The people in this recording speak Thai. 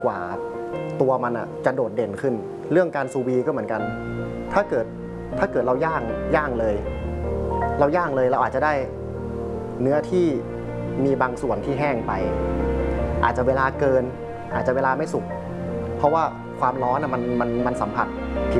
กว่าตัวมันจะโดดเด่นขึ้นเรื่องการซูวีก็เหมือนกันถ้าเกิดเราย่างเลยเราอาจจะได้เนื้อที่มีบางส่วนที่แห้งไปอาจจะเวลาเกินอาจจะเวลาไม่สุกเพราะว่าความร้อนมันสัมผัสผิว